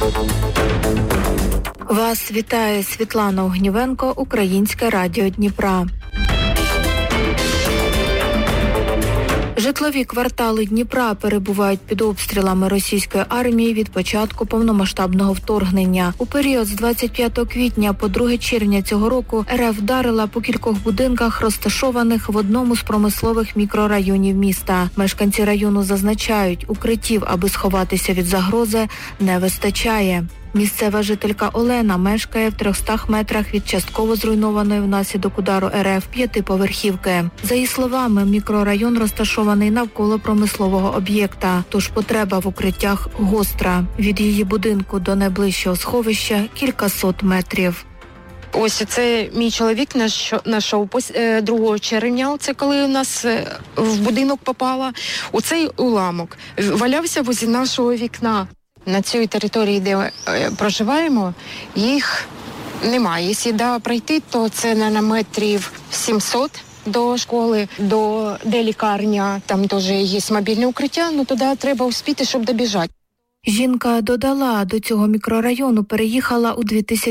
Вас вітає Світлана Огнівенко, Українське радіо Дніпра. Житлові квартали Дніпра перебувають під обстрілами російської армії від початку повномасштабного вторгнення. У період з 25 квітня по 2 червня цього року РФ вдарила по кількох будинках, розташованих в одному з промислових мікрорайонів міста. Мешканці району зазначають, укриттів, аби сховатися від загрози, не вистачає. Місцева жителька Олена мешкає в 300 метрах від частково зруйнованої внаслідок удару РФ 5-поверхівки. За її словами, мікрорайон розташований навколо промислового об'єкта, тож потреба в укриттях гостра. Від її будинку до найближчого сховища кількасот метрів. Ось це мій чоловік знайшов 2 червня, це коли у нас в будинок попало, оцей уламок валявся возле нашого вікна. На цій території, де проживаємо, їх немає. Якщо пройти, то це на метрів 700 до школи, де лікарня, там теж є мобільне укриття, але туди треба успіти, щоб добіжати. Жінка додала, до цього мікрорайону переїхала у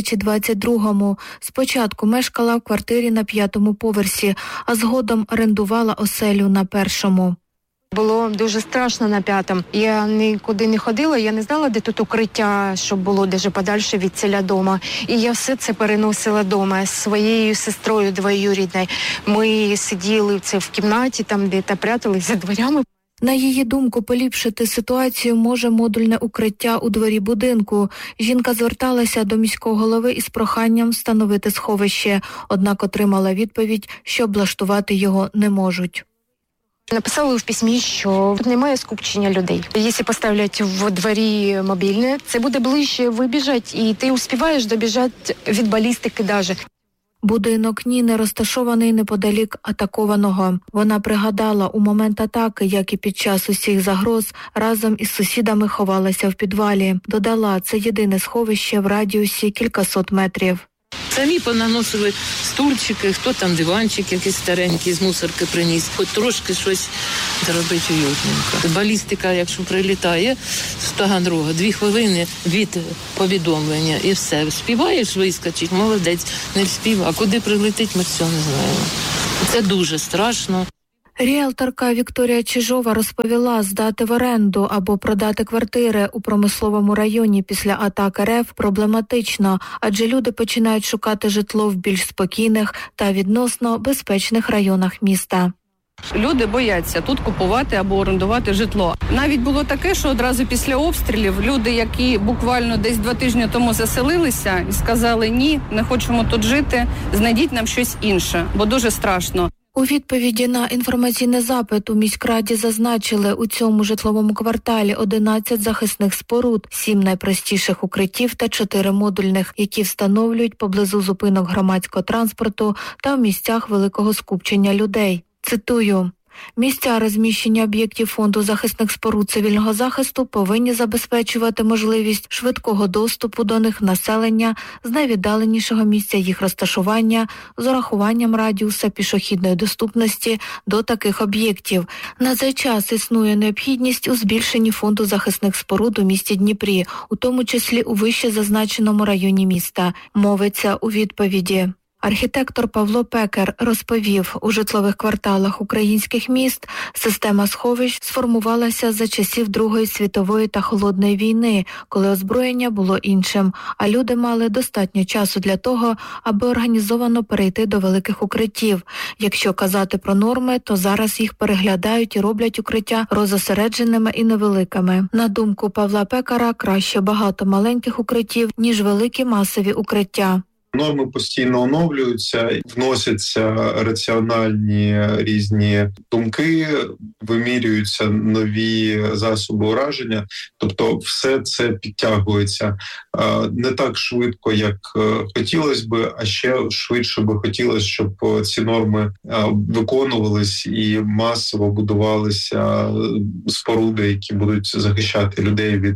2022-му. Спочатку мешкала в квартирі на 5-му поверсі, а згодом орендувала оселю на 1-му. Було дуже страшно на 5-му. Я нікуди не ходила, я не знала, де тут укриття, щоб було дуже подальше від ціля дома. І я все це переносила дома з своєю сестрою двоюрідною. Ми сиділи в кімнаті, там де-то прятались за дверями. На її думку, поліпшити ситуацію може модульне укриття у дворі будинку. Жінка зверталася до міського голови із проханням встановити сховище, однак отримала відповідь, що облаштувати його не можуть. Написали в письмі, що немає скупчення людей. Якщо поставлять в дворі мобільне, це буде ближче вибіжати, і ти успіваєш добіжати від балістики навіть. Будинок Ніни розташований неподалік атакованого. Вона пригадала, у момент атаки, як і під час усіх загроз, разом із сусідами ховалася в підвалі. Додала, це єдине сховище в радіусі кількасот метрів. Самі понаносили стульчики, хто там диванчик якийсь старенький з мусорки приніс, хоч трошки щось зробити уютненько. Балістика, якщо прилітає з Таганрога, 2 хвилини від повідомлення і все. Вспіваєш вискочити, молодець, не вспів, а куди прилетить, ми цього не знаємо. Це дуже страшно. Ріелторка Вікторія Чижова розповіла, здати в оренду або продати квартири у промисловому районі після атак РФ проблематично, адже люди починають шукати житло в більш спокійних та відносно безпечних районах міста. Люди бояться тут купувати або орендувати житло. Навіть було таке, що одразу після обстрілів люди, які буквально десь 2 тижні тому заселилися і сказали «ні, не хочемо тут жити, знайдіть нам щось інше, бо дуже страшно». У відповіді на інформаційний запит у міськраді зазначили, у цьому житловому кварталі 11 захисних споруд, 7 найпростіших укриттів та 4 модульних, які встановлюють поблизу зупинок громадського транспорту та в місцях великого скупчення людей. Цитую. Місця розміщення об'єктів фонду захисних споруд цивільного захисту повинні забезпечувати можливість швидкого доступу до них населення з найвіддаленішого місця їх розташування з урахуванням радіуса пішохідної доступності до таких об'єктів. На цей час існує необхідність у збільшенні фонду захисних споруд у місті Дніпрі, у тому числі у вище зазначеному районі міста, мовиться у відповіді. Архітектор Павло Пекер розповів, у житлових кварталах українських міст система сховищ сформувалася за часів Другої світової та Холодної війни, коли озброєння було іншим, а люди мали достатньо часу для того, аби організовано перейти до великих укриттів. Якщо казати про норми, то зараз їх переглядають і роблять укриття розосередженими і невеликими. На думку Павла Пекера, краще багато маленьких укриттів, ніж великі масові укриття. Норми постійно оновлюються, вносяться раціональні різні думки, вимірюються нові засоби ураження. Тобто все це підтягується не так швидко, як хотілося би, а ще швидше би хотілося, щоб ці норми виконувались і масово будувалися споруди, які будуть захищати людей від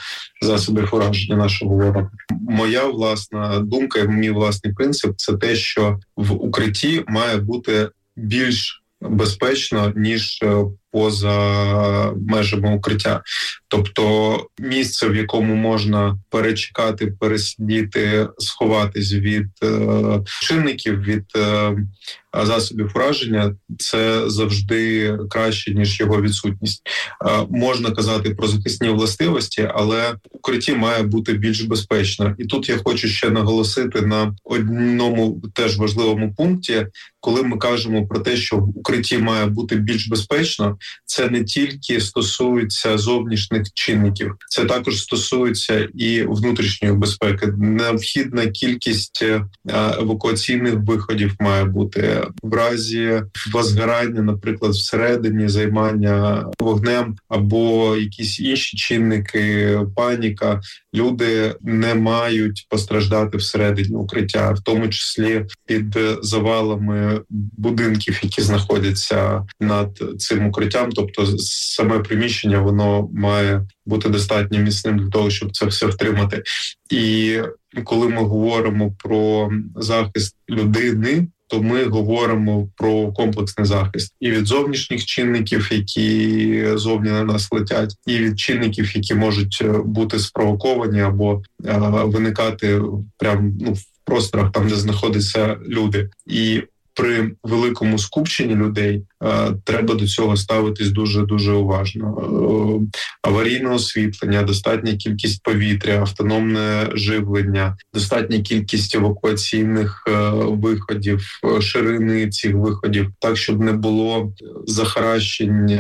засобів ураження нашого ворога. Моя власна думка, мій власний принцип – це те, що в укритті має бути більш безпечно, ніж поза межами укриття. Тобто місце, в якому можна перечекати, пересидіти, сховатись від чинників, від засобів ураження, це завжди краще, ніж його відсутність. Можна казати про захисні властивості, але в укритті має бути більш безпечно. І тут я хочу ще наголосити на одному теж важливому пункті, коли ми кажемо про те, що в укритті має бути більш безпечно, це не тільки стосується зовнішніх чинників, це також стосується і внутрішньої безпеки. Необхідна кількість евакуаційних виходів має бути. В разі возгорання, наприклад, всередині, займання вогнем або якісь інші чинники, паніка, люди не мають постраждати всередині укриття, в тому числі під завалами будинків, які знаходяться над цим укриттям. Тобто саме приміщення, воно має бути достатньо міцним для того, щоб це все втримати. І коли ми говоримо про захист людини, то ми говоримо про комплексний захист і від зовнішніх чинників, які зовні на нас летять, і від чинників, які можуть бути спровоковані або виникати прямо в просторах, там, де знаходяться люди. І при великому скупченні людей треба до цього ставитись дуже-дуже уважно. Аварійне освітлення, достатня кількість повітря, автономне живлення, достатня кількість евакуаційних виходів, ширини цих виходів, так, щоб не було захаращень,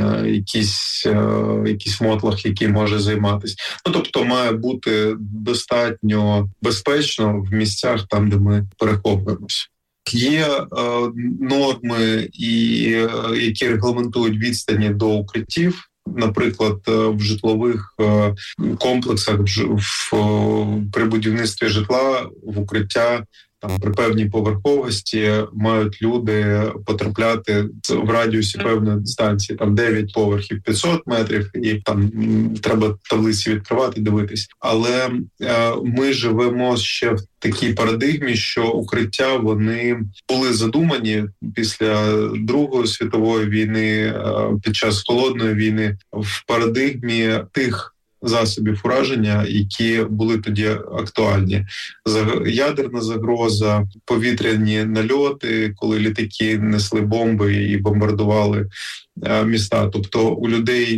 якийсь мотлах, який може займатися. Тобто має бути достатньо безпечно в місцях там, де ми переховуємося. Є норми, які регламентують відстані до укриттів. Наприклад, в житлових комплексах при будівництві житла в укриття при певній поверховості мають люди потрапляти в радіусі певної дистанції, 9 поверхів 500 метрів, і там треба таблиці відкривати, дивитись. Але ми живемо ще в такій парадигмі, що укриття, вони були задумані після Другої світової війни, під час Холодної війни, в парадигмі тих засобів ураження, які були тоді актуальні. Ядерна загроза, повітряні нальоти, коли літаки несли бомби і бомбардували міста. Тобто у людей